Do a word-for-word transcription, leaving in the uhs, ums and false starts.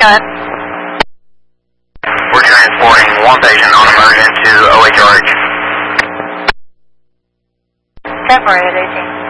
Cut. We're transporting one patient on emergent to O H R H. Temporary at eighteen.